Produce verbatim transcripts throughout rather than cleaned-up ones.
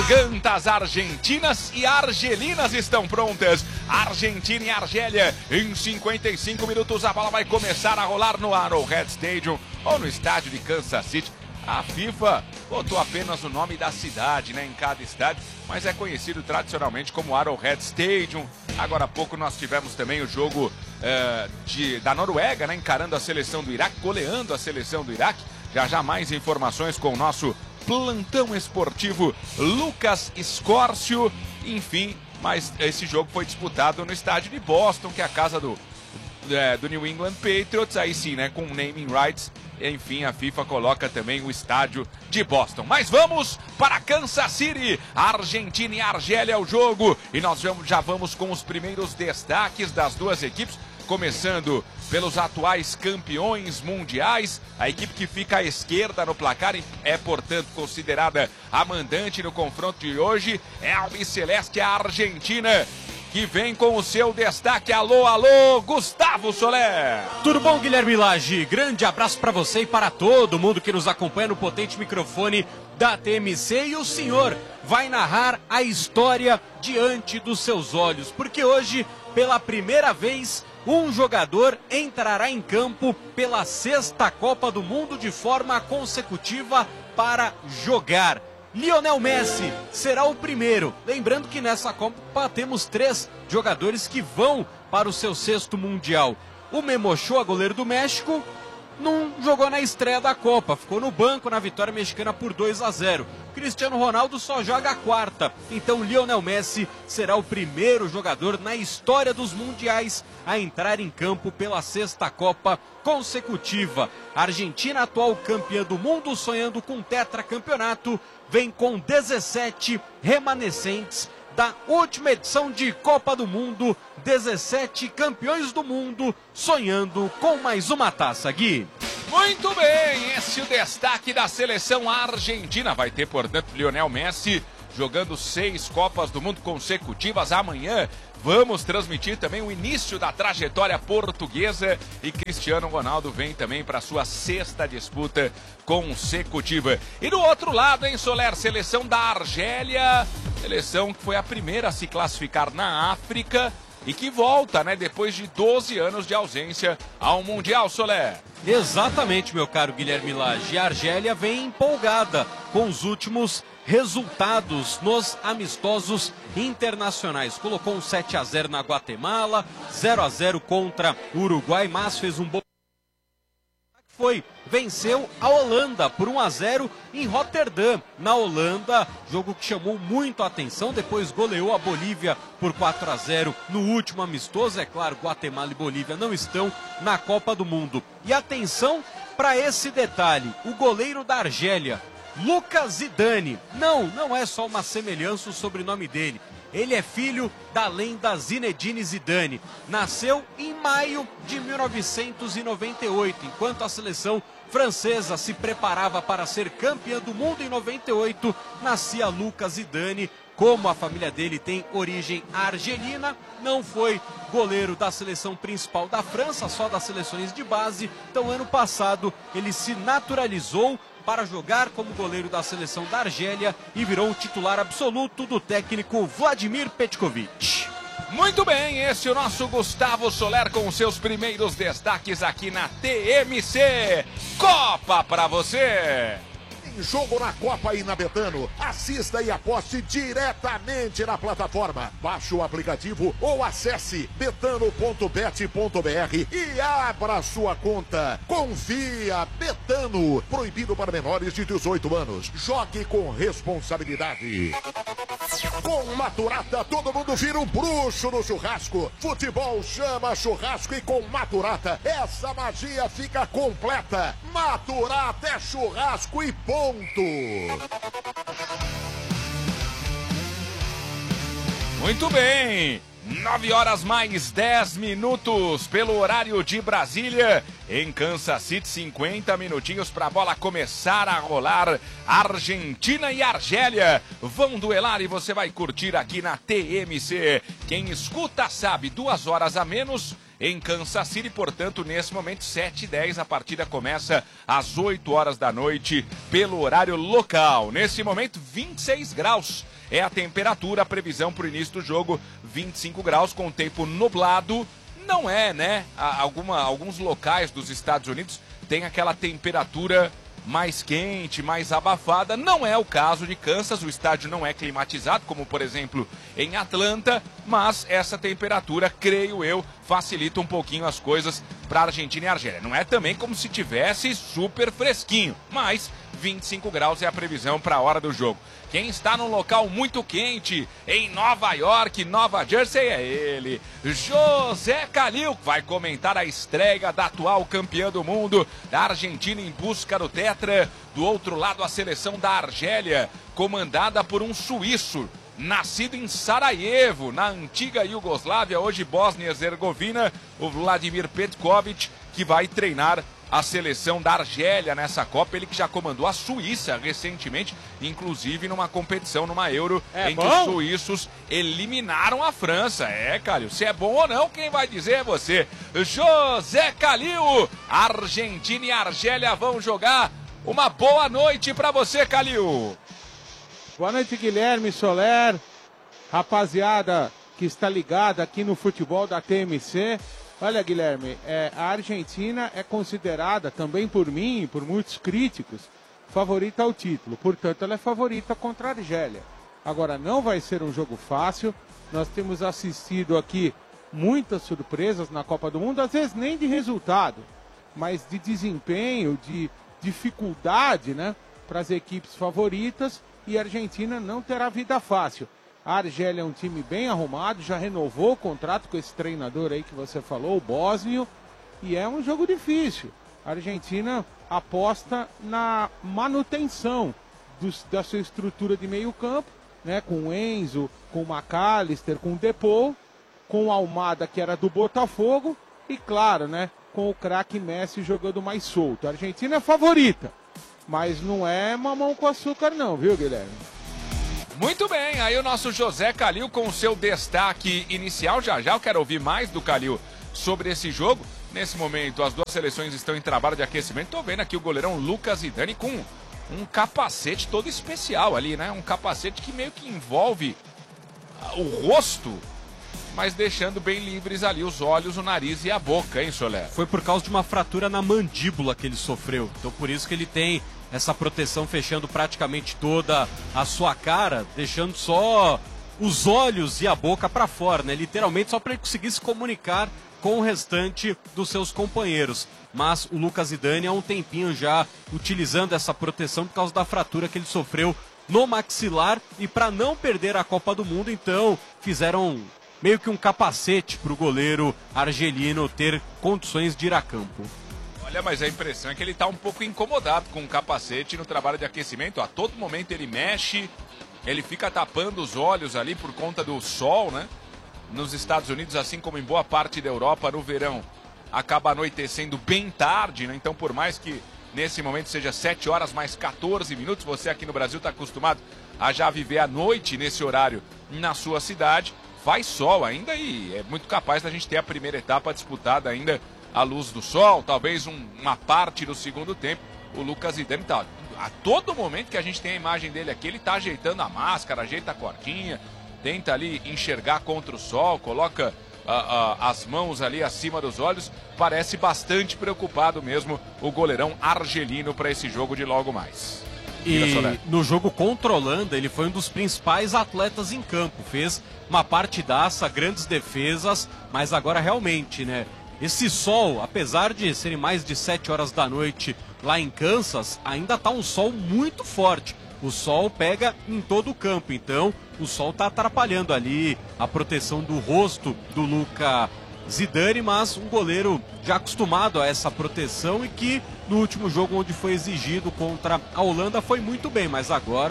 gargantas argentinas e argelinas estão prontas. Argentina e Argélia, em cinquenta e cinco minutos a bola vai começar a rolar no Arrowhead Stadium ou no estádio de Kansas City. A FIFA botou apenas o nome da cidade, né, em cada estádio, mas é conhecido tradicionalmente como Arrowhead Stadium. Agora há pouco nós tivemos também o jogo uh, de, da Noruega, né, encarando a seleção do Iraque, goleando a seleção do Iraque. Já já mais informações com o nosso plantão esportivo Lucas Escórcio. Enfim, mas esse jogo foi disputado no estádio de Boston, que é a casa do, é, do New England Patriots. Aí sim, né, com naming rights. Enfim, a FIFA coloca também o estádio de Boston. Mas vamos para Kansas City. Argentina e Argélia é o jogo. E nós já vamos com os primeiros destaques das duas equipes. Começando pelos atuais campeões mundiais. A equipe que fica à esquerda no placar é, portanto, considerada a mandante no confronto de hoje. É a albiceleste, a Argentina, que vem com o seu destaque. Alô, alô, Gustavo Soler. Tudo bom, Guilherme Lage? Grande abraço para você e para todo mundo que nos acompanha no potente microfone da T M C. E o senhor vai narrar a história diante dos seus olhos, porque hoje, pela primeira vez, um jogador entrará em campo pela sexta Copa do Mundo de forma consecutiva para jogar. Lionel Messi será o primeiro. Lembrando que nessa Copa temos três jogadores que vão para o seu sexto Mundial. O Memo Ochoa, goleiro do México, não jogou na estreia da Copa, ficou no banco na vitória mexicana por dois a zero. Cristiano Ronaldo só joga a quarta, então Lionel Messi será o primeiro jogador na história dos mundiais a entrar em campo pela sexta Copa consecutiva. A Argentina, atual campeã do mundo, sonhando com tetracampeonato, vem com dezessete remanescentes da última edição de Copa do Mundo, dezessete campeões do mundo sonhando com mais uma taça, Gui. Muito bem, esse é o destaque da seleção argentina. Vai ter, portanto, Lionel Messi jogando seis Copas do Mundo consecutivas. Amanhã vamos transmitir também o início da trajetória portuguesa e Cristiano Ronaldo vem também para sua sexta disputa consecutiva. E do outro lado, hein, Soler, seleção da Argélia, seleção que foi a primeira a se classificar na África e que volta, né, depois de doze anos de ausência ao Mundial, Soler. Exatamente, meu caro Guilherme Lage. A Argélia vem empolgada com os últimos resultados nos amistosos internacionais. Colocou um sete a zero na Guatemala, zero a zero contra o Uruguai, mas fez um bom... Foi, venceu a Holanda por um a zero em Roterdã, na Holanda, jogo que chamou muito a atenção, depois goleou a Bolívia por quatro a zero no último amistoso. É claro, Guatemala e Bolívia não estão na Copa do Mundo. E atenção para esse detalhe, o goleiro da Argélia, Lucas Zidane, não, não é só uma semelhança o sobrenome dele. Ele é filho da lenda Zinedine Zidane. Nasceu em maio de mil novecentos e noventa e oito, enquanto a seleção francesa se preparava para ser campeã do mundo em noventa e oito, nascia Lucas Zidane. Como a família dele tem origem argelina, não foi goleiro da seleção principal da França, só das seleções de base. Então, ano passado, ele se naturalizou para jogar como goleiro da seleção da Argélia e virou o titular absoluto do técnico Vladimir Petkovic. Muito bem, esse é o nosso Gustavo Soler com os seus primeiros destaques aqui na T M C. Copa pra você! Jogo na Copa e na Betano. Assista e aposte diretamente na plataforma. Baixe o aplicativo ou acesse betano ponto bet ponto br e abra sua conta. Confia, Betano. Proibido para menores de dezoito anos. Jogue com responsabilidade. Com Maturata, todo mundo vira um bruxo no churrasco. Futebol chama churrasco e com Maturata, essa magia fica completa. Maturata é churrasco e ponto. Muito bem, nove horas mais dez minutos pelo horário de Brasília. em Kansas City, cinquenta minutinhos para a bola começar a rolar. Argentina e Argélia vão duelar e você vai curtir aqui na T M C. Quem escuta sabe, duas horas a menos em Kansas City, portanto, nesse momento, sete e dez, a partida começa às oito horas da noite, pelo horário local. Nesse momento, vinte e seis graus é a temperatura, a previsão para o início do jogo, vinte e cinco graus, com tempo nublado. Não é, né? Alguma, alguns locais dos Estados Unidos tem aquela temperatura mais quente, mais abafada. Não é o caso de Kansas, o estádio não é climatizado, como por exemplo em Atlanta, mas essa temperatura, creio eu, facilita um pouquinho as coisas para Argentina e Argélia. Não é também como se tivesse super fresquinho, mas vinte e cinco graus é a previsão para a hora do jogo. Quem está num local muito quente, em Nova York, Nova Jersey, é ele, José Calil, vai comentar a estreia da atual campeã do mundo, da Argentina em busca do tetra. Do outro lado, a seleção da Argélia, comandada por um suíço, nascido em Sarajevo, na antiga Iugoslávia, hoje Bósnia e Herzegovina, o Vladimir Petkovic, que vai treinar a seleção da Argélia nessa Copa. Ele que já comandou a Suíça recentemente, inclusive numa competição, numa Euro, é em bom? Que os suíços eliminaram a França. É, Calil, se é bom ou não, quem vai dizer é você. José Calil, Argentina e Argélia vão jogar. Uma boa noite para você, Calil. Boa noite, Guilherme Soler, rapaziada que está ligada aqui no futebol da T M C. Olha, Guilherme, é, a Argentina é considerada também por mim e por muitos críticos favorita ao título. Portanto, ela é favorita contra a Argélia. Agora, não vai ser um jogo fácil. Nós temos assistido aqui muitas surpresas na Copa do Mundo, às vezes nem de resultado, mas de desempenho, de dificuldade, né, para as equipes favoritas. E a Argentina não terá vida fácil. A Argélia é um time bem arrumado, já renovou o contrato com esse treinador aí que você falou, o bósnio, e é um jogo difícil. A Argentina aposta na manutenção dos, da sua estrutura de meio campo, né, com o Enzo, com o McAllister, com o Depou, com o Almada, que era do Botafogo, e claro, né, com o craque Messi jogando mais solto. A Argentina é favorita, mas não é mamão com açúcar não, viu, Guilherme? Muito bem, aí o nosso José Calil com o seu destaque inicial. Já já eu quero ouvir mais do Calil sobre esse jogo. Nesse momento, as duas seleções estão em trabalho de aquecimento. Estou vendo aqui o goleirão Lucas Zidane com um capacete todo especial ali, né? Um capacete que meio que envolve o rosto, mas deixando bem livres ali os olhos, o nariz e a boca, hein, Soler? Foi por causa de uma fratura na mandíbula que ele sofreu. Então por isso que ele tem essa proteção fechando praticamente toda a sua cara, deixando só os olhos e a boca para fora, né? Literalmente só para ele conseguir se comunicar com o restante dos seus companheiros. Mas o Lucas Zidane há um tempinho já utilizando essa proteção por causa da fratura que ele sofreu no maxilar, e para não perder a Copa do Mundo, então fizeram meio que um capacete para o goleiro argelino ter condições de ir a campo. Olha, mas a impressão é que ele está um pouco incomodado com o capacete no trabalho de aquecimento. A todo momento ele mexe, ele fica tapando os olhos ali por conta do sol, né? Nos Estados Unidos, assim como em boa parte da Europa, no verão, acaba anoitecendo bem tarde, né? Então, por mais que nesse momento seja sete horas mais quatorze minutos, você aqui no Brasil está acostumado a já viver a noite nesse horário na sua cidade. Faz sol ainda e é muito capaz da gente ter a primeira etapa disputada ainda à luz do sol, talvez um, uma parte do segundo tempo. O Lucas Zidane tá, a todo momento que a gente tem a imagem dele aqui, ele tá ajeitando a máscara, ajeita a cordinha, tenta ali enxergar contra o sol, coloca uh, uh, as mãos ali acima dos olhos. Parece bastante preocupado mesmo o goleirão argelino para esse jogo de logo mais. E no jogo contra a Holanda, ele foi um dos principais atletas em campo, fez uma partidaça, grandes defesas, mas agora realmente, né, esse sol, apesar de serem mais de sete horas da noite lá em Kansas, ainda tá um sol muito forte. O sol pega em todo o campo, então o sol tá atrapalhando ali a proteção do rosto do Lucas Zidane, mas um goleiro já acostumado a essa proteção e que no último jogo onde foi exigido contra a Holanda foi muito bem, mas agora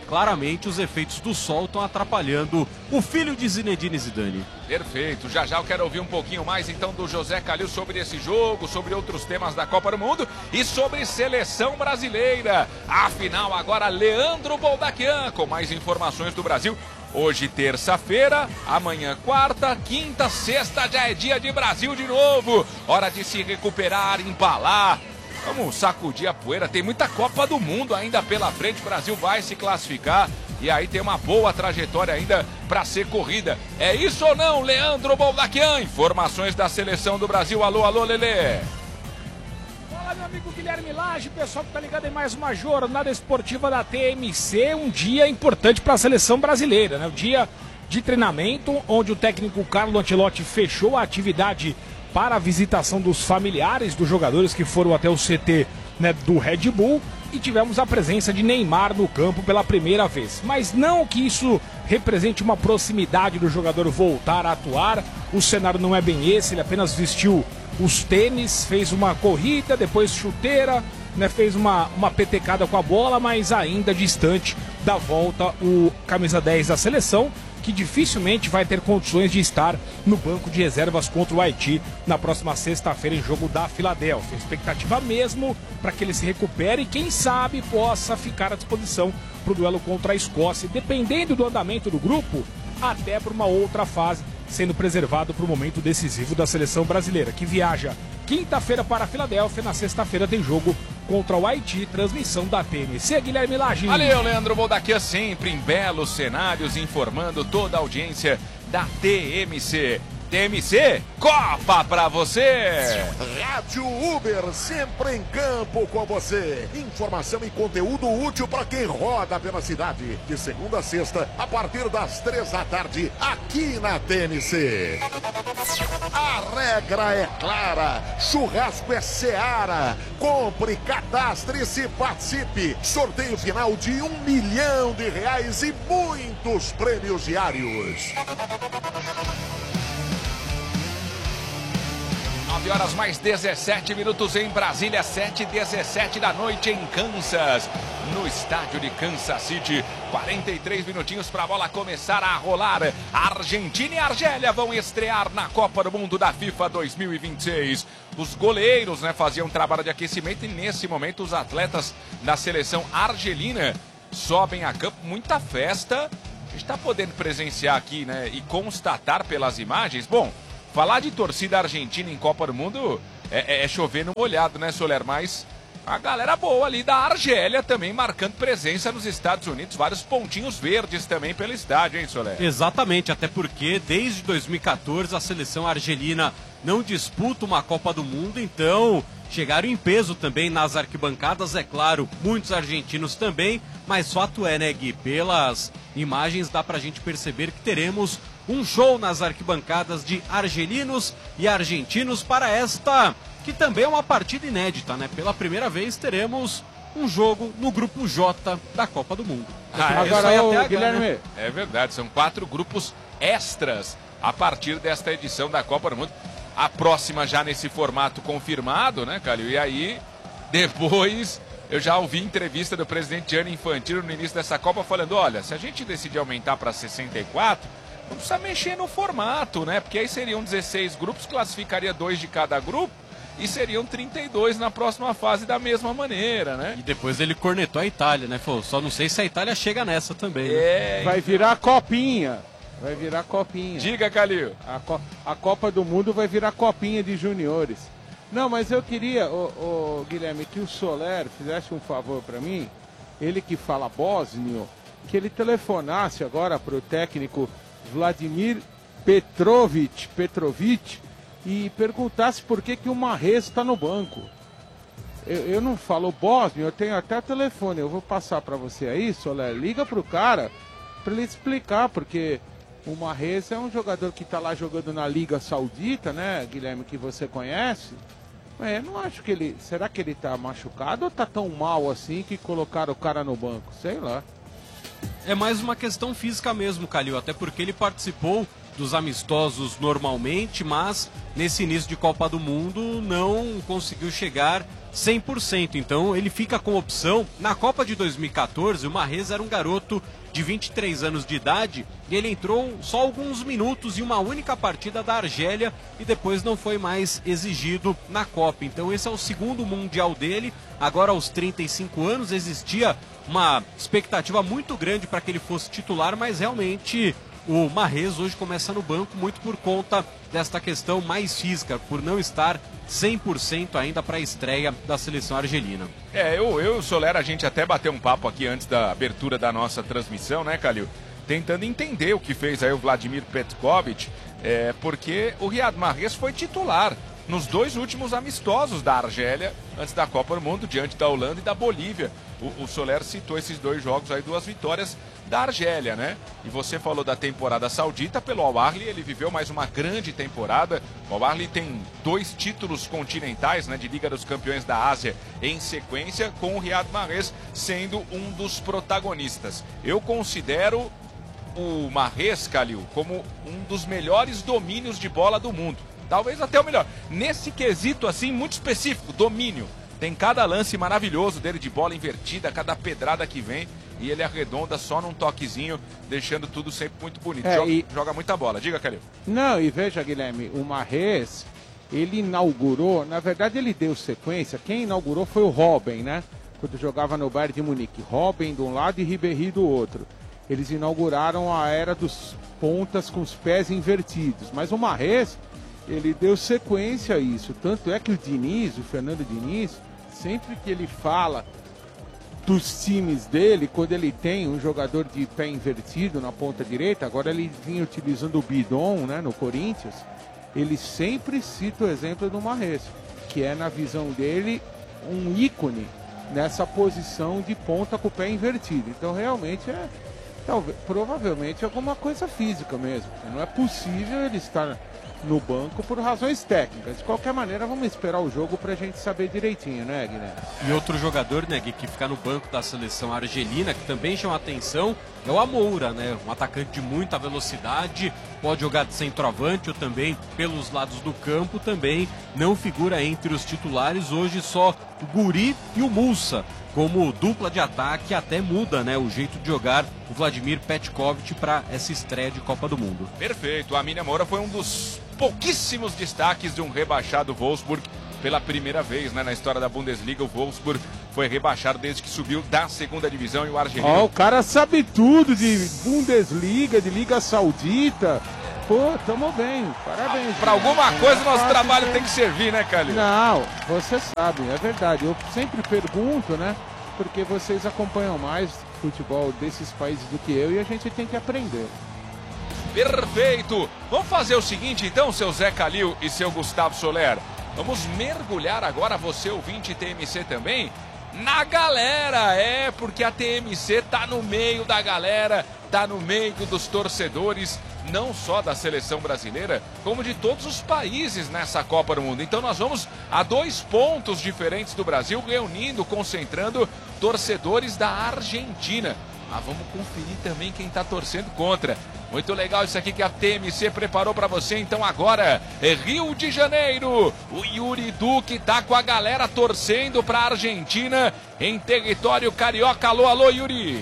claramente os efeitos do sol estão atrapalhando o filho de Zinedine Zidane. Perfeito, já já eu quero ouvir um pouquinho mais então do José Calil sobre esse jogo, sobre outros temas da Copa do Mundo e sobre seleção brasileira. Afinal, agora Leandro Boldaquian com mais informações do Brasil. Hoje terça-feira, amanhã quarta, quinta, sexta já é dia de Brasil de novo. Hora de se recuperar, embalar. Vamos sacudir a poeira, tem muita Copa do Mundo ainda pela frente, o Brasil vai se classificar e aí tem uma boa trajetória ainda para ser corrida. É isso ou não, Leandro Boldaquian? Informações da seleção do Brasil, alô, alô, Lelê. Fala, meu amigo Guilherme Lage, pessoal que tá ligado em mais uma jornada esportiva da T M C, um dia importante para a seleção brasileira, né? O dia de treinamento, onde o técnico Carlo Ancelotti fechou a atividade para a visitação dos familiares dos jogadores que foram até o C T, né, do Red Bull, e tivemos a presença de Neymar no campo pela primeira vez. Mas não que isso represente uma proximidade do jogador voltar a atuar, o cenário não é bem esse, ele apenas vestiu os tênis, fez uma corrida, depois chuteira, né, fez uma, uma petecada com a bola, mas ainda distante da volta o camisa dez da seleção, que dificilmente vai ter condições de estar no banco de reservas contra o Haiti na próxima sexta-feira em jogo da Filadélfia. Expectativa mesmo para que ele se recupere e quem sabe possa ficar à disposição para o duelo contra a Escócia, dependendo do andamento do grupo, até para uma outra fase, sendo preservado para o momento decisivo da seleção brasileira, que viaja quinta-feira para a Filadélfia, na sexta-feira tem jogo contra o Haiti, transmissão da T M C. Guilherme Lage. Valeu, Leandro Boldaquian, sempre em belos cenários, informando toda a audiência da T M C. T M C, Copa pra você! Rádio Uber, sempre em campo com você. Informação e conteúdo útil para quem roda pela cidade. De segunda a sexta, a partir das três da tarde, aqui na T M C. A regra é clara, churrasco é Seara. Compre, cadastre-se, participe. Sorteio final de um milhão de reais e muitos prêmios diários. nove horas mais dezessete minutos em Brasília, sete e dezessete da noite em Kansas, no estádio de Kansas City. quarenta e três minutinhos para a bola começar a rolar. Argentina e Argélia vão estrear na Copa do Mundo da FIFA dois mil e vinte e seis. Os goleiros, né, faziam um trabalho de aquecimento e nesse momento os atletas da seleção argelina sobem a campo. Muita festa. A gente está podendo presenciar aqui, né, e constatar pelas imagens. Bom, falar de torcida argentina em Copa do Mundo é, é, é chover no molhado, né, Soler? Mas a galera boa ali da Argélia também marcando presença nos Estados Unidos. Vários pontinhos verdes também pelo estádio, hein, Soler? Exatamente, até porque desde dois mil e quatorze a seleção argelina não disputa uma Copa do Mundo, então chegaram em peso também nas arquibancadas, é claro, muitos argentinos também, mas fato é, né, Gui, pelas imagens dá pra gente perceber que teremos um show nas arquibancadas de argelinos e argentinos para esta, que também é uma partida inédita, né? Pela primeira vez teremos um jogo no grupo J da Copa do Mundo. Ah, Agora, é, ô, até Guilherme. né? É verdade, são quatro grupos extras a partir desta edição da Copa do Mundo. A próxima já nesse formato confirmado, né, Calil? E aí, depois, eu já ouvi entrevista do presidente Gianni Infantino no início dessa Copa falando, olha, se a gente decidir aumentar para sessenta e quatro, não precisa mexer no formato, né? Porque aí seriam dezesseis grupos, classificaria dois de cada grupo e seriam trinta e dois na próxima fase da mesma maneira, né? E depois ele cornetou a Itália, né? Falou, só não sei se a Itália chega nessa também. Né? É, Vai virar copinha. Vai virar copinha. diga, Calil. A, Co a Copa do Mundo vai virar copinha de juniores. Não, mas eu queria, ô, ô, Guilherme, que o Soler fizesse um favor para mim, ele que fala bósnio, que ele telefonasse agora para o técnico Vladimir Petrovic, Petrovic e perguntasse por que, que o Mahrez está no banco. Eu, eu não falo bósnio, eu tenho até telefone, eu vou passar para você aí, Soler, liga para o cara para ele explicar, porque o Mahrez é um jogador que está lá jogando na Liga Saudita, né, Guilherme, que você conhece. Mas eu não acho que ele... Será que ele está machucado ou está tão mal assim que colocaram o cara no banco? Sei lá. É mais uma questão física mesmo, Calil, até porque ele participou dos amistosos normalmente, mas nesse início de Copa do Mundo não conseguiu chegar cem por cento. Então ele fica com opção. Na Copa de dois mil e quatorze, o Mahrez era um garoto de vinte e três anos de idade e ele entrou só alguns minutos em uma única partida da Argélia e depois não foi mais exigido na Copa. Então esse é o segundo Mundial dele. Agora aos trinta e cinco anos existia uma expectativa muito grande para que ele fosse titular, mas realmente o Mahrez hoje começa no banco muito por conta desta questão mais física, por não estar cem por cento ainda para a estreia da seleção argelina. É, eu, eu e o Soler, a gente até bateu um papo aqui antes da abertura da nossa transmissão, né, Calil? Tentando entender o que fez aí o Vladimir Petkovic, é, porque o Riyad Mahrez foi titular nos dois últimos amistosos da Argélia antes da Copa do Mundo, diante da Holanda e da Bolívia. O, o Soler citou esses dois jogos aí, duas vitórias da Argélia, né? E você falou da temporada saudita pelo Al Ahly, ele viveu mais uma grande temporada. O Al Ahly tem dois títulos continentais, né, de Liga dos Campeões da Ásia em sequência, com o Riyad Mahrez sendo um dos protagonistas. Eu considero o Mahrez, Calil, como um dos melhores domínios de bola do mundo. Talvez até o melhor. Nesse quesito, assim, muito específico, domínio. Tem cada lance maravilhoso dele de bola invertida, cada pedrada que vem, e ele arredonda só num toquezinho, deixando tudo sempre muito bonito. É, joga, e... joga muita bola. Diga, Calil. Não, e veja, Guilherme, o Mahrez, ele inaugurou, na verdade ele deu sequência, quem inaugurou foi o Robben, né? Quando jogava no Bayern de Munique. Robben de um lado e Ribéry do outro. Eles inauguraram a era dos pontas com os pés invertidos. Mas o Mahrez, ele deu sequência a isso. Tanto é que o Diniz, o Fernando Diniz, sempre que ele fala dos times dele, quando ele tem um jogador de pé invertido na ponta direita, agora ele vinha utilizando o Bidon, né, no Corinthians, ele sempre cita o exemplo do Mahrez, que é, na visão dele, um ícone nessa posição de ponta com o pé invertido. Então, realmente, é talvez, provavelmente alguma coisa física mesmo. Não é possível ele estar no banco por razões técnicas. De qualquer maneira, vamos esperar o jogo pra gente saber direitinho, né, Guilherme? E outro jogador, né, Gui, que fica no banco da seleção argelina, que também chama atenção, é o Amoura, né? Um atacante de muita velocidade, pode jogar de centroavante ou também pelos lados do campo, também não figura entre os titulares. Hoje só o Guri e o Musa como dupla de ataque, até muda, né, o jeito de jogar o Vladimir Petkovic para essa estreia de Copa do Mundo. Perfeito, a Amine Moura foi um dos pouquíssimos destaques de um rebaixado Wolfsburg pela primeira vez, né, na história da Bundesliga. O Wolfsburg foi rebaixado desde que subiu da segunda divisão e o argelino... Ó, oh, o cara sabe tudo de Bundesliga, de Liga Saudita. Pô, tamo bem, parabéns. Para alguma coisa nosso trabalho tem que servir, né, Calil? Não, você sabe, é verdade. Eu sempre pergunto, né, porque vocês acompanham mais futebol desses países do que eu e a gente tem que aprender. Perfeito! Vamos fazer o seguinte então, seu Zé Calil e seu Gustavo Soler. Vamos mergulhar agora, você ouvinte T M C também, na galera. É, porque a T M C tá no meio da galera, tá no meio dos torcedores, não só da seleção brasileira, como de todos os países nessa Copa do Mundo. Então nós vamos a dois pontos diferentes do Brasil, reunindo, concentrando torcedores da Argentina. Mas vamos conferir também quem está torcendo contra. Muito legal isso aqui que a T M C preparou para você. Então agora é Rio de Janeiro. O Yuri Duque tá com a galera torcendo para a Argentina em território carioca. Alô, alô, Yuri.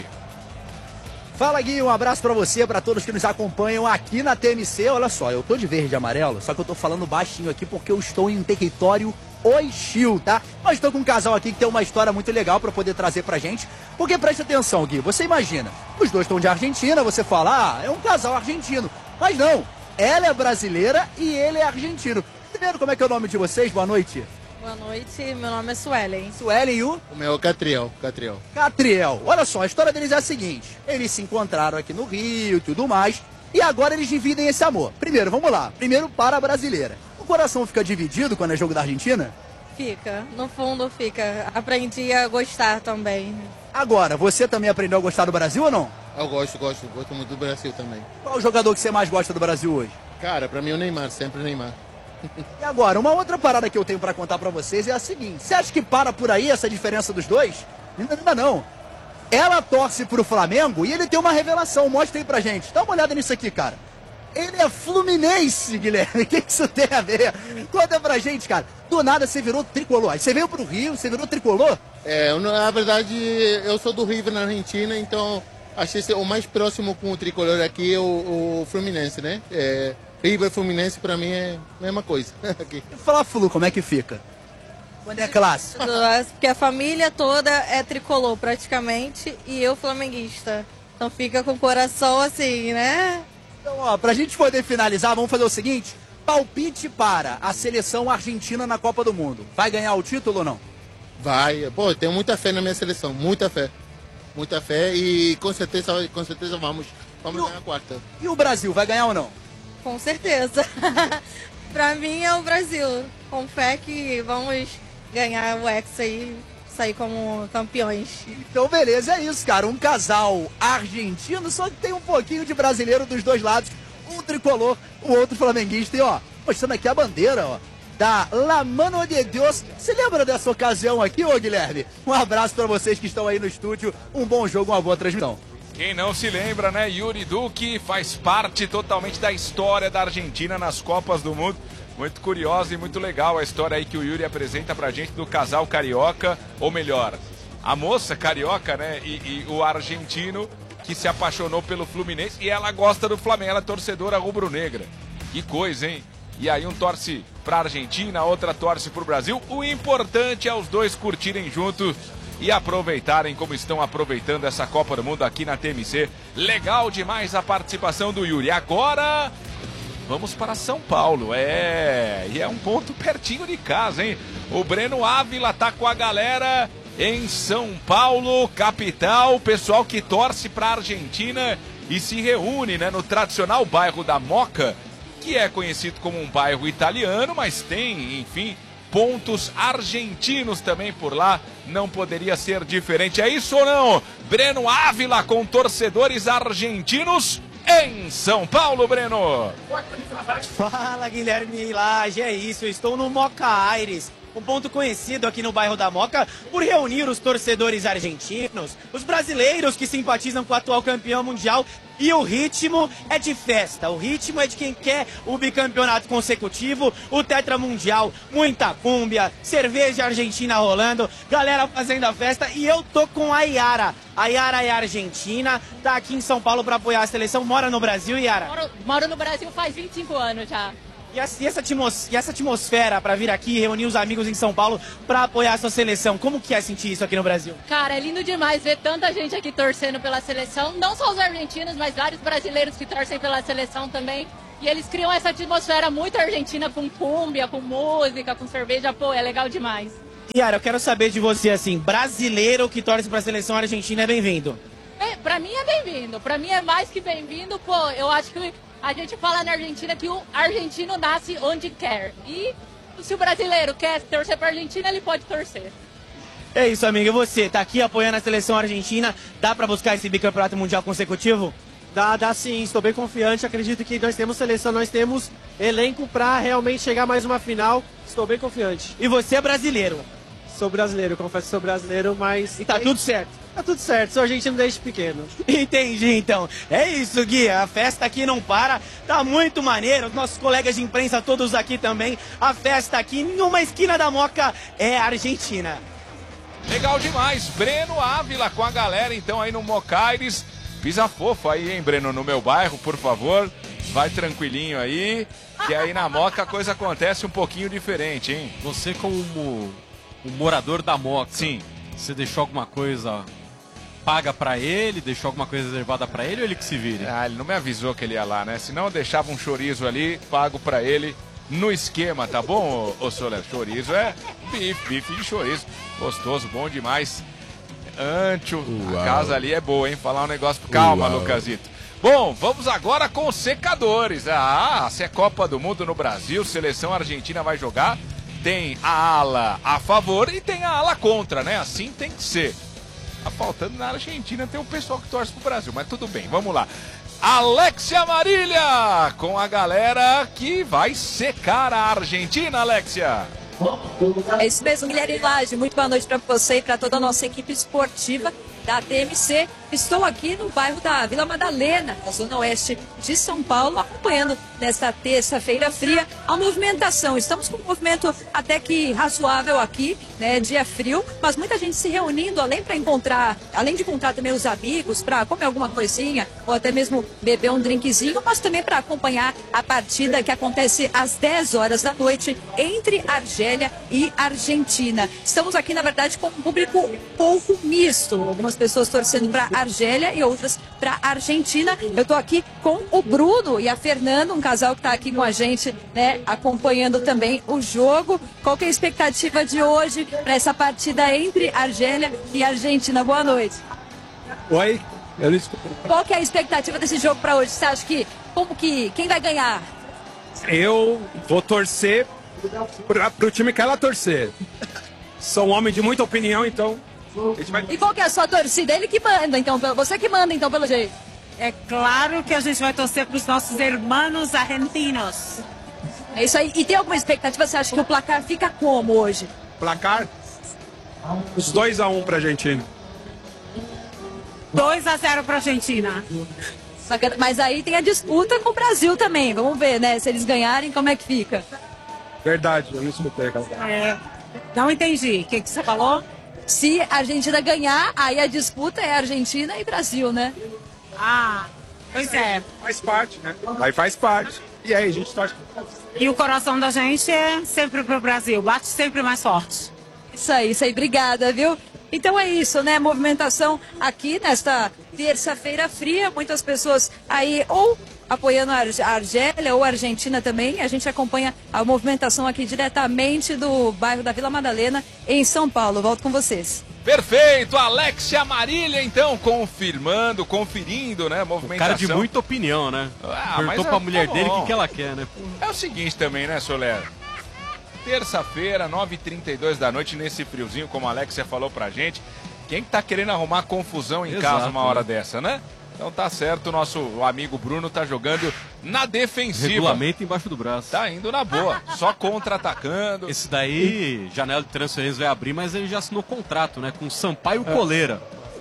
Fala, Gui, um abraço pra você, pra todos que nos acompanham aqui na T M C. Olha só, eu tô de verde e amarelo, só que eu tô falando baixinho aqui porque eu estou em um território hostil, tá? Mas estou com um casal aqui que tem uma história muito legal pra poder trazer pra gente. Porque preste atenção, Gui, você imagina, os dois estão de Argentina, você fala, ah, é um casal argentino. Mas não, ela é brasileira e ele é argentino. Primeiro, como é que é o nome de vocês? Boa noite. Boa noite, meu nome é Suelen. Suelen e o? O meu é Catriel, Catriel. Catriel. Olha só, a história deles é a seguinte. Eles se encontraram aqui no Rio e tudo mais, e agora eles dividem esse amor. Primeiro, vamos lá. Primeiro, para a brasileira. O coração fica dividido quando é jogo da Argentina? Fica, no fundo fica. Aprendi a gostar também. Agora, você também aprendeu a gostar do Brasil ou não? Eu gosto, gosto. Gosto muito do Brasil também. Qual o jogador que você mais gosta do Brasil hoje? Cara, pra mim o Neymar, sempre o Neymar. E agora, uma outra parada que eu tenho pra contar pra vocês é a seguinte. Você acha que para por aí essa diferença dos dois? Ainda não, não. ela torce pro Flamengo e ele tem uma revelação. Mostra aí pra gente. Dá uma olhada nisso aqui, cara. Ele é fluminense, Guilherme. O que isso tem a ver? Conta pra gente, cara. Do nada você virou tricolor. Aí você veio pro Rio, você virou tricolor? É, eu, na verdade, eu sou do River, na Argentina, então achei ser o mais próximo com o tricolor aqui é o, o Fluminense, né? É, River Fluminense pra mim é a mesma coisa. Aqui. E Fla-Flu, como é que fica? Quando é clássico? Porque a família toda é tricolor praticamente e eu flamenguista. Então fica com o coração assim, né? Então, ó, pra gente poder finalizar, vamos fazer o seguinte: palpite para a seleção argentina na Copa do Mundo. Vai ganhar o título ou não? Vai. Pô, eu tenho muita fé na minha seleção, muita fé. Muita fé e com certeza, com certeza vamos, vamos ganhar a quarta. E o Brasil, vai ganhar ou não? Com certeza. Pra mim é o Brasil. Com fé que vamos ganhar o Hexa aí, sair como campeões. Então, beleza, é isso, cara. Um casal argentino, só que tem um pouquinho de brasileiro dos dois lados. Um tricolor, o outro flamenguista. E, ó, mostrando aqui a bandeira, ó, da La Mano de Deus. Você lembra dessa ocasião aqui, ô Guilherme? Um abraço pra vocês que estão aí no estúdio. Um bom jogo, uma boa transmissão. Quem não se lembra, né? Yuri Duque faz parte totalmente da história da Argentina nas Copas do Mundo. Muito curiosa e muito legal a história aí que o Yuri apresenta pra gente do casal carioca, ou melhor, a moça carioca, né? E, e o argentino que se apaixonou pelo Fluminense e ela gosta do Flamengo, ela é torcedora rubro-negra. Que coisa, hein? E aí um torce pra Argentina, a outra torce pro Brasil. O importante é os dois curtirem juntos e aproveitarem como estão aproveitando essa Copa do Mundo aqui na T M C. Legal demais a participação do Yuri. Agora vamos para São Paulo. É, e é um ponto pertinho de casa, hein? O Breno Ávila tá com a galera em São Paulo, capital. Pessoal que torce pra Argentina e se reúne, né, no tradicional bairro da Moca, que é conhecido como um bairro italiano, mas tem, enfim, pontos argentinos também por lá, não poderia ser diferente. É isso ou não? Breno Ávila com torcedores argentinos em São Paulo, Breno. Fala, Guilherme Lage, é isso, eu estou no Moca Aires, um ponto conhecido aqui no bairro da Moca por reunir os torcedores argentinos, os brasileiros que simpatizam com o atual campeão mundial. E o ritmo é de festa, o ritmo é de quem quer o bicampeonato consecutivo, o tetra mundial, muita cúmbia, cerveja argentina rolando, galera fazendo a festa. E eu tô com a Yara. A Yara é argentina, tá aqui em São Paulo pra apoiar a seleção, mora no Brasil, Yara? Moro, moro no Brasil faz vinte e cinco anos já. E essa, e essa, atmos, e essa atmosfera para vir aqui reunir os amigos em São Paulo para apoiar a sua seleção, como que é sentir isso aqui no Brasil? Cara, é lindo demais ver tanta gente aqui torcendo pela seleção, não só os argentinos, mas vários brasileiros que torcem pela seleção também. E eles criam essa atmosfera muito argentina, com cúmbia, com música, com cerveja, pô, é legal demais. Yara, eu quero saber de você, assim, brasileiro que torce para a seleção argentina é bem-vindo? É, pra mim é bem-vindo, pra mim é mais que bem-vindo, pô, eu acho que a gente fala na Argentina que o argentino nasce onde quer. E se o brasileiro quer torcer pra Argentina, ele pode torcer. É isso, amigo. E você, tá aqui apoiando a seleção argentina, dá pra buscar esse bicampeonato mundial consecutivo? Dá, dá sim, estou bem confiante, acredito que nós temos seleção, nós temos elenco pra realmente chegar a mais uma final, estou bem confiante. E você é brasileiro? Sou brasileiro, confesso que sou brasileiro, mas... E tá tudo certo? Tá tudo certo, sou argentino desde pequeno. Entendi, então. É isso, Gui, a festa aqui não para, tá muito maneiro, nossos colegas de imprensa todos aqui também, a festa aqui em uma esquina da Moca é Argentina. Legal demais, Breno Ávila com a galera então aí no Moca Aires. Pisa fofo aí, hein, Breno, no meu bairro, por favor, vai tranquilinho aí, que aí na Moca a coisa acontece um pouquinho diferente, hein? Você como um morador da Moca, sim, você deixou alguma coisa paga pra ele, deixou alguma coisa reservada pra ele ou ele que se vire? Ah, ele não me avisou que ele ia lá, né? Senão eu deixava um chorizo ali, pago pra ele no esquema, tá bom, ô, ô Soler? Chorizo é bife, bife de chorizo. Gostoso, bom demais. Antio, a casa ali é boa, hein? Falar um negócio... Calma, Uau. Lucasito. Bom, vamos agora com os secadores. Ah, se é Copa do Mundo no Brasil, seleção argentina vai jogar. Tem a ala a favor e tem a ala contra, né? Assim tem que ser. Tá faltando na Argentina, tem um pessoal que torce pro Brasil, mas tudo bem, vamos lá. Alexia Marília, com a galera que vai secar a Argentina, Alexia. É isso mesmo, Guilherme Lage. Muito boa noite para você e para toda a nossa equipe esportiva. da T M C. Estou aqui no bairro da Vila Madalena, na zona oeste de São Paulo, acompanhando nesta terça-feira fria a movimentação. Estamos com um movimento até que razoável aqui, né, dia frio, mas muita gente se reunindo, além para encontrar, além de encontrar também os amigos, para comer alguma coisinha, ou até mesmo beber um drinkzinho, mas também para acompanhar a partida que acontece às dez horas da noite entre Argélia e Argentina. Estamos aqui, na verdade, com um público um pouco misto. Algumas pessoas torcendo para Argélia e outras para Argentina. Eu estou aqui com o Bruno e a Fernanda, um casal que está aqui com a gente, né, acompanhando também o jogo. Qual que é a expectativa de hoje para essa partida entre Argélia e Argentina? Boa noite. Oi, eu não escuto. Qual que é a expectativa desse jogo para hoje? Você acha que, como que, quem vai ganhar? Eu vou torcer para o time que ela torcer. Sou um homem de muita opinião, então... A gente vai... E qual que é a sua torcida? Ele que manda, então, você que manda, então, pelo jeito. É claro que a gente vai torcer para os nossos irmãos argentinos. É isso aí. E tem alguma expectativa? Você acha que o placar fica como hoje? Placar? Os dois a um para a Argentina. dois a zero para a Argentina. Mas aí tem a disputa com o Brasil também. Vamos ver, né? Se eles ganharem, como é que fica? Verdade, eu não escutei. É, não entendi. O que, que você falou? Se a Argentina ganhar, aí a disputa é Argentina e Brasil, né? Ah, pois é. Faz parte, né? Aí faz parte. E aí, a gente torce. E o coração da gente é sempre pro Brasil. Bate sempre mais forte. Isso aí, isso aí. Obrigada, viu? Então é isso, né? Movimentação aqui nesta terça-feira fria. Muitas pessoas aí ou apoiando a Argélia ou a Argentina também. A gente acompanha a movimentação aqui diretamente do bairro da Vila Madalena, em São Paulo. Volto com vocês. Perfeito, Alexia Marília, então, confirmando, conferindo, né, movimentação. Cara de muita opinião, né? Ah, Perguntou mas pra é, mulher tá dele o bom. que, que ela quer, né? É o seguinte também, né, Soler? Terça-feira, nove e trinta e dois da noite, nesse friozinho, como a Alexia falou pra gente. Quem que tá querendo arrumar confusão em Exato, casa uma hora né? dessa, né? Então tá certo, o nosso amigo Bruno tá jogando na defensiva. Regulamento embaixo do braço. Tá indo na boa, só contra-atacando. Esse daí, janela de transferências vai abrir, mas ele já assinou contrato, né? Com Sampaio É. Coleira.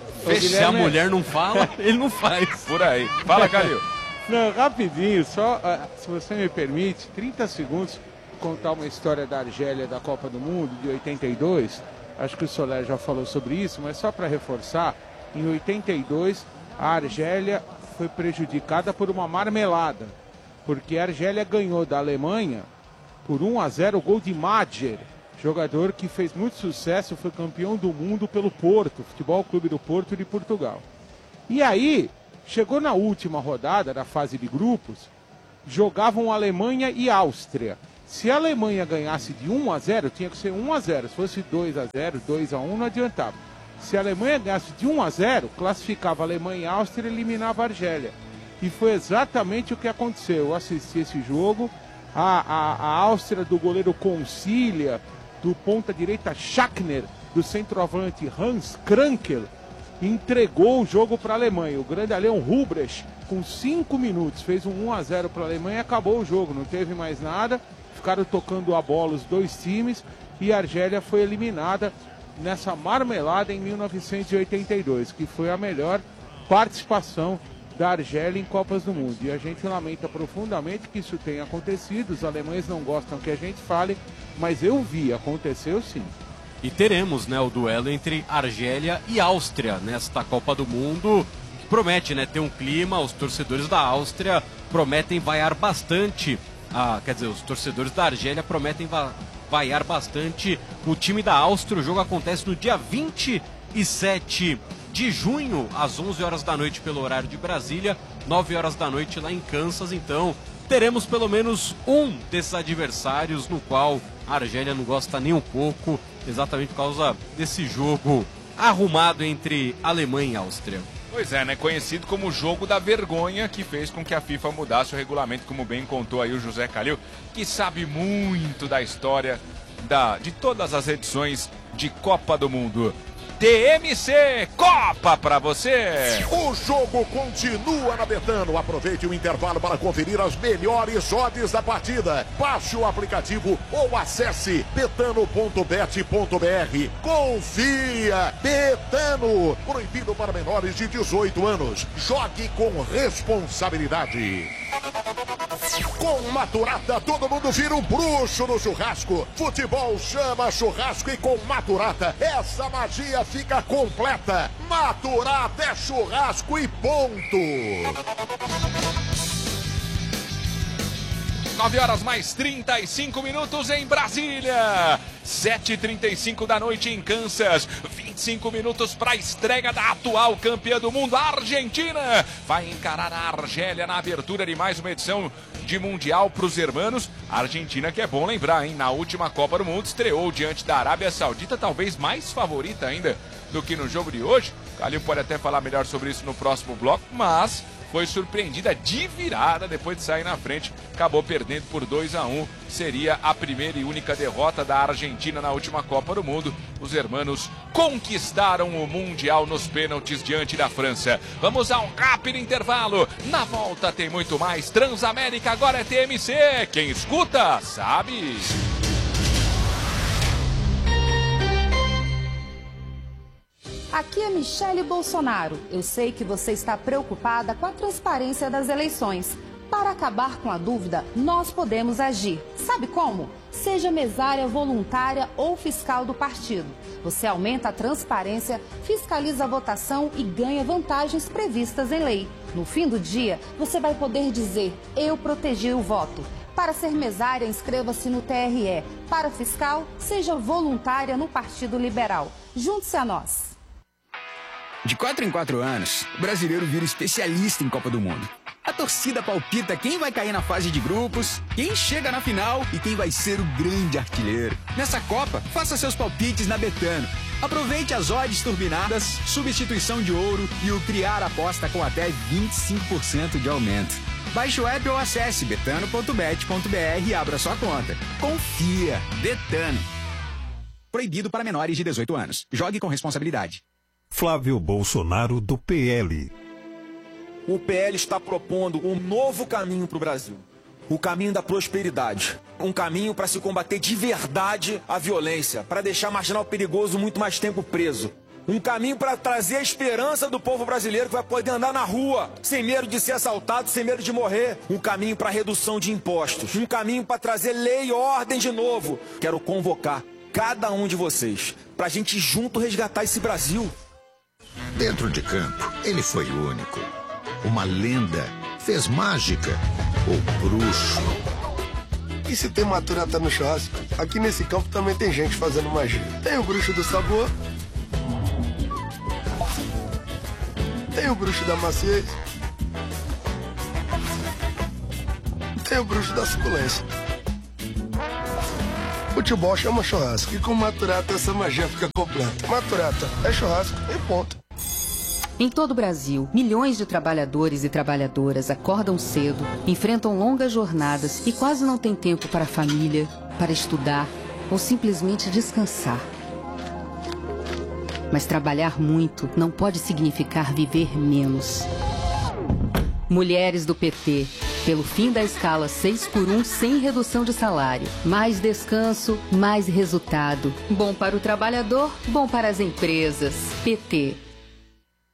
Se a mulher não fala, ele não faz. Por aí. Fala, Calil. Não, rapidinho, só, ah, se você me permite, trinta segundos, contar uma história da Argélia da Copa do Mundo de oitenta e dois. Acho que o Soler já falou sobre isso, mas só para reforçar, em oitenta e dois a Argélia foi prejudicada por uma marmelada, porque a Argélia ganhou da Alemanha por um a zero, o gol de Madjer, jogador que fez muito sucesso, foi campeão do mundo pelo Porto, Futebol Clube do Porto de Portugal. E aí, chegou na última rodada da fase de grupos, jogavam Alemanha e Áustria. Se a Alemanha ganhasse de um a zero, tinha que ser um a zero. Se fosse dois a zero, dois a um, não adiantava. Se a Alemanha ganhasse de um a zero, classificava a Alemanha e a Áustria e eliminava a Argélia. E foi exatamente o que aconteceu. Eu assisti esse jogo. A, a, a Áustria do goleiro Concilia, do ponta-direita Schachner, do centroavante Hans Krankel, entregou o jogo para a Alemanha. O grande Leon Rubrecht, com cinco minutos, fez um um a zero para a Alemanha e acabou o jogo. Não teve mais nada. Ficaram tocando a bola os dois times e a Argélia foi eliminada nessa marmelada em mil novecentos e oitenta e dois, que foi a melhor participação da Argélia em Copas do Mundo. E a gente lamenta profundamente que isso tenha acontecido. Os alemães não gostam que a gente fale, mas eu vi, aconteceu sim. E teremos, né, o duelo entre Argélia e Áustria nesta Copa do Mundo, que promete, né, ter um clima. Os torcedores da Áustria prometem vaiar bastante, ah, quer dizer, os torcedores da Argélia prometem va vaiar bastante o time da Áustria. O jogo acontece no dia vinte e sete de junho, às onze horas da noite pelo horário de Brasília, nove horas da noite lá em Kansas. Então teremos pelo menos um desses adversários no qual a Argélia não gosta nem um pouco, exatamente por causa desse jogo arrumado entre Alemanha e Áustria. Pois é, né? Conhecido como o jogo da vergonha, que fez com que a FIFA mudasse o regulamento, como bem contou aí o José Calil, que sabe muito da história da, de todas as edições de Copa do Mundo. T M C, Copa pra você! O jogo continua na Betano. Aproveite o intervalo para conferir as melhores odds da partida. Baixe o aplicativo ou acesse betano ponto bet ponto br. Confia! Betano! Proibido para menores de dezoito anos. Jogue com responsabilidade. Com Maturata, todo mundo vira um bruxo no churrasco. Futebol chama churrasco e com Maturata, essa magia fica completa. Maturata é churrasco e ponto. nove horas mais trinta e cinco minutos em Brasília. sete e trinta e cinco da noite em Kansas. vinte e cinco minutos para a estreia da atual campeã do mundo, a Argentina. Vai encarar a Argélia na abertura de mais uma edição de Mundial para os hermanos. A Argentina, que é bom lembrar, hein? Na última Copa do Mundo estreou diante da Arábia Saudita, talvez mais favorita ainda do que no jogo de hoje. O Calil pode até falar melhor sobre isso no próximo bloco, mas foi surpreendida de virada depois de sair na frente. Acabou perdendo por dois a um. Seria a primeira e única derrota da Argentina na última Copa do Mundo. Os hermanos conquistaram o Mundial nos pênaltis diante da França. Vamos a um rápido intervalo. Na volta tem muito mais. Transamérica agora é T M C. Quem escuta, sabe. Aqui é Michele Bolsonaro. Eu sei que você está preocupada com a transparência das eleições. Para acabar com a dúvida, nós podemos agir. Sabe como? Seja mesária voluntária ou fiscal do partido. Você aumenta a transparência, fiscaliza a votação e ganha vantagens previstas em lei. No fim do dia, você vai poder dizer: eu protegi o voto. Para ser mesária, inscreva-se no T R E. Para fiscal, seja voluntária no Partido Liberal. Junte-se a nós. De quatro em quatro anos, o brasileiro vira especialista em Copa do Mundo. A torcida palpita quem vai cair na fase de grupos, quem chega na final e quem vai ser o grande artilheiro. Nessa Copa, faça seus palpites na Betano. Aproveite as odds turbinadas, substituição de ouro e o criar aposta com até vinte e cinco por cento de aumento. Baixe o app ou acesse betano ponto bet ponto br e abra sua conta. Confia! Betano. Proibido para menores de dezoito anos. Jogue com responsabilidade. Flávio Bolsonaro, do P L. O P L está propondo um novo caminho para o Brasil. O caminho da prosperidade. Um caminho para se combater de verdade a violência, para deixar marginal perigoso muito mais tempo preso. Um caminho para trazer a esperança do povo brasileiro que vai poder andar na rua, sem medo de ser assaltado, sem medo de morrer. Um caminho para redução de impostos. Um caminho para trazer lei e ordem de novo. Quero convocar cada um de vocês para a gente junto resgatar esse Brasil. Dentro de campo, ele foi único. Uma lenda, fez mágica, o bruxo. E se tem Maturata no churrasco, aqui nesse campo também tem gente fazendo magia. Tem o bruxo do sabor, tem o bruxo da maciez, tem o bruxo da suculência. Futebol chama churrasco e com Maturata essa magia fica completa. Maturata é churrasco e ponto. Em todo o Brasil, milhões de trabalhadores e trabalhadoras acordam cedo, enfrentam longas jornadas e quase não têm tempo para a família, para estudar ou simplesmente descansar. Mas trabalhar muito não pode significar viver menos. Mulheres do P T, pelo fim da escala seis por um sem redução de salário. Mais descanso, mais resultado. Bom para o trabalhador, bom para as empresas. P T.